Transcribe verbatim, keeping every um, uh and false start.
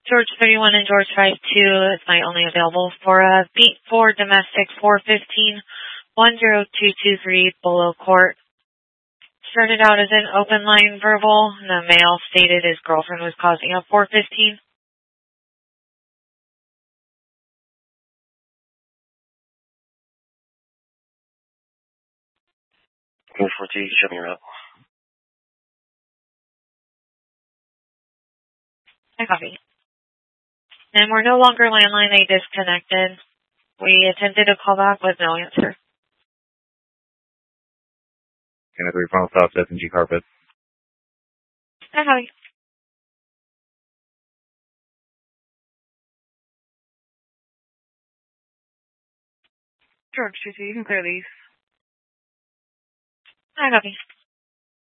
George thirty-one and George five two is my only available for a beat for domestic four fifteen one zero two two three below court. Started out as an open line verbal. The male stated his girlfriend was causing a four fifteen. Go for T, show me your up. I copy. And we're no longer landline, they disconnected. We attempted a callback with no answer. Canada three, final stop, S and G carpet. I copy. George two two, you can clear these. I copy.